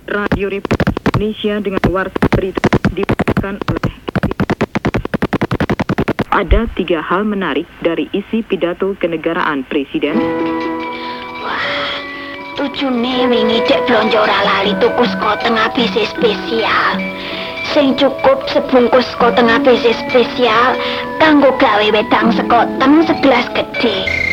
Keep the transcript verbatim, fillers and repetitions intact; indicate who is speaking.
Speaker 1: Radio Republik Indonesia dengan warta berita dibacakan oleh ada tiga hal menarik dari isi pidato kenegaraan Presiden.
Speaker 2: Wah, tujune wingi dek blonjo ora lali tuku saka tengah B C spesial. Sing cukup sebungkus saka tengah B C spesial kanggo gawe wedang sekoteng segelas gede.